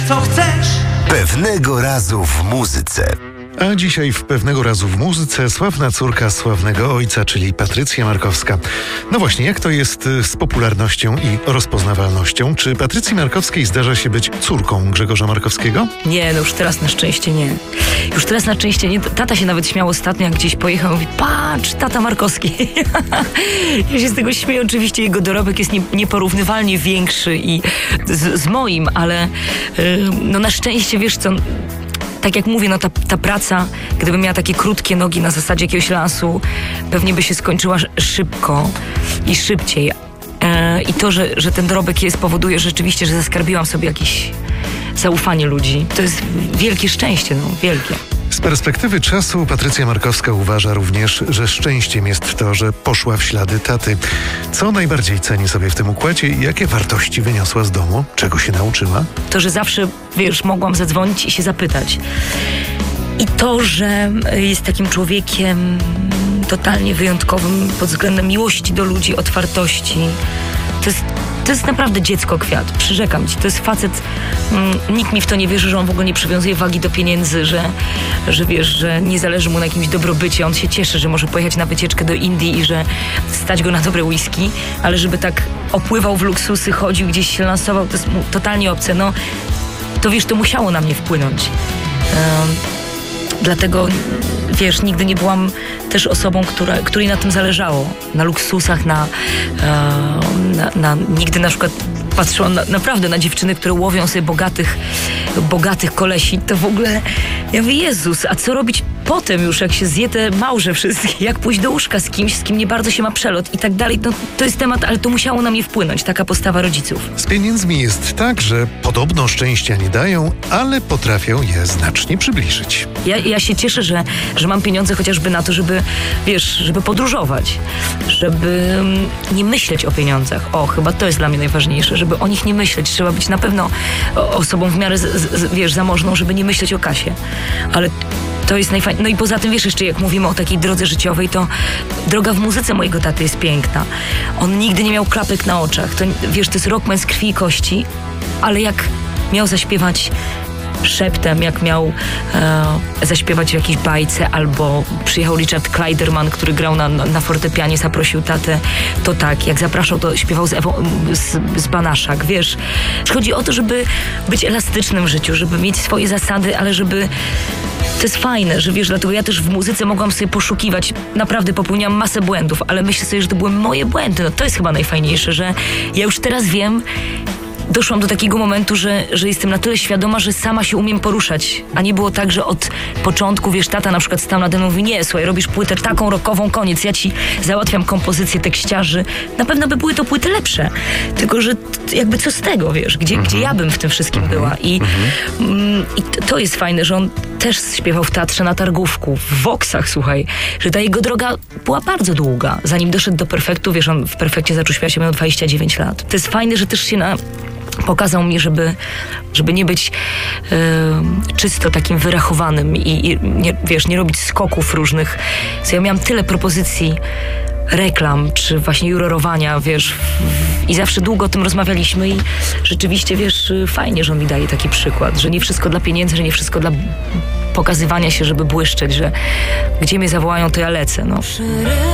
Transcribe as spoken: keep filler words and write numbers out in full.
co chcesz. Pewnego razu w muzyce. A dzisiaj w Pewnego razu w muzyce sławna córka sławnego ojca, czyli Patrycja Markowska. No właśnie, jak to jest z popularnością i rozpoznawalnością? Czy Patrycji Markowskiej zdarza się być córką Grzegorza Markowskiego? Nie, no już teraz na szczęście nie. Już teraz na szczęście nie. Tata się nawet śmiał ostatnio, jak gdzieś pojechał, mówi: patrz, tata Markowski. Ja się z tego śmieję. Oczywiście jego dorobek jest nie, nieporównywalnie większy i z, z moim, ale yy, no na szczęście, wiesz co, tak jak mówię, no ta, ta praca, gdybym miała takie krótkie nogi na zasadzie jakiegoś lansu, pewnie by się skończyła szybko i szybciej. E, I to, że, że ten dorobek jest, powoduje rzeczywiście, że zaskarbiłam sobie jakieś zaufanie ludzi. To jest wielkie szczęście, no wielkie. Z perspektywy czasu Patrycja Markowska uważa również, że szczęściem jest to, że poszła w ślady taty. Co najbardziej ceni sobie w tym układzie i jakie wartości wyniosła z domu? Czego się nauczyła? To, że zawsze, wiesz, mogłam zadzwonić i się zapytać. I to, że jest takim człowiekiem totalnie wyjątkowym pod względem miłości do ludzi, otwartości. To jest To jest naprawdę dziecko kwiat, przyrzekam ci. To jest facet, mm, nikt mi w to nie wierzy, że on w ogóle nie przywiązuje wagi do pieniędzy, że, że wiesz, że nie zależy mu na jakimś dobrobycie. On się cieszy, że może pojechać na wycieczkę do Indii i że stać go na dobre whisky, ale żeby tak opływał w luksusy, chodził gdzieś się lansował, to jest mu totalnie obce. No, to wiesz, to musiało na mnie wpłynąć. Um, Dlatego, wiesz, nigdy nie byłam też osobą, która, której na tym zależało. Na luksusach, na, na, na nigdy na przykład patrzyłam na, naprawdę na dziewczyny, które łowią sobie bogatych, bogatych kolesi. To w ogóle, ja mówię, Jezus, a co robić potem już, jak się zje te małże wszystkie? Jak pójść do łóżka z kimś, z kim nie bardzo się ma przelot i tak dalej. No, to jest temat, ale to musiało na mnie wpłynąć, taka postawa rodziców. Z pieniędzmi jest tak, że podobno szczęścia nie dają, ale potrafią je znacznie przybliżyć. Ja, ja się cieszę, że, że mam pieniądze chociażby na to, żeby, wiesz, żeby podróżować, żeby nie myśleć o pieniądzach. O, chyba to jest dla mnie najważniejsze, żeby o nich nie myśleć. Trzeba być na pewno osobą w miarę, z, z, wiesz, zamożną, żeby nie myśleć o kasie. Ale to jest najfajniejsze. No i poza tym, wiesz, jeszcze jak mówimy o takiej drodze życiowej, to droga w muzyce mojego taty jest piękna. On nigdy nie miał klapek na oczach. To, wiesz, to jest rockman z krwi i kości, ale jak miał zaśpiewać szeptem, jak miał e, zaśpiewać w jakiejś bajce, albo przyjechał Richard Kleiderman, który grał na, na fortepianie, zaprosił tatę, to tak, jak zapraszał, to śpiewał z, Ewą, z, z Banaszak, wiesz. Chodzi o to, żeby być elastycznym w życiu, żeby mieć swoje zasady, ale żeby... To jest fajne, że wiesz, dlatego ja też w muzyce mogłam sobie poszukiwać, naprawdę popełniałam masę błędów, ale myślę sobie, że to były moje błędy. No to jest chyba najfajniejsze, że ja już teraz wiem, doszłam do takiego momentu, że, że jestem na tyle świadoma, że sama się umiem poruszać. A nie było tak, że od początku, wiesz, tata na przykład stał nade mną i mówi: nie, słuchaj, robisz płytę taką rockową, koniec, ja ci załatwiam kompozycję tekściarzy. Na pewno by były to płyty lepsze. Tylko, że t- jakby co z tego, wiesz, gdzie, mm-hmm. gdzie ja bym w tym wszystkim mm-hmm. była. I, mm-hmm. mm, i t- to jest fajne, że on też śpiewał w teatrze na Targówku, w Voxach, słuchaj, że ta jego droga była bardzo długa. Zanim doszedł do Perfektu, wiesz, on w Perfekcie zaczął śpiewać, miał dwadzieścia dziewięć lat. To jest fajne, że też się na... pokazał mi, żeby, żeby nie być yy, czysto takim wyrachowanym i, i nie, wiesz, nie robić skoków różnych. So ja miałam tyle propozycji reklam, czy właśnie jurorowania, wiesz, w, w, i zawsze długo o tym rozmawialiśmy i rzeczywiście, wiesz, fajnie, że on mi daje taki przykład, że nie wszystko dla pieniędzy, że nie wszystko dla pokazywania się, żeby błyszczeć, że gdzie mnie zawołają, to ja lecę, no.